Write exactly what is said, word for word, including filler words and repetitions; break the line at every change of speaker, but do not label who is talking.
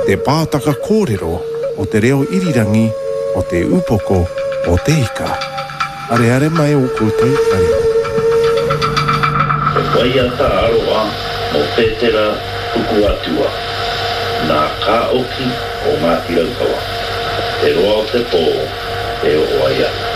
te pātaka kōrero o te reo irirangi o te upoko o te ika. Are are mai o koutou tarima.
E wai ata aroa mo pētera tuku atua. Nā ka oki o Ngāti Raukawa. E roa o te pō e o ai ata.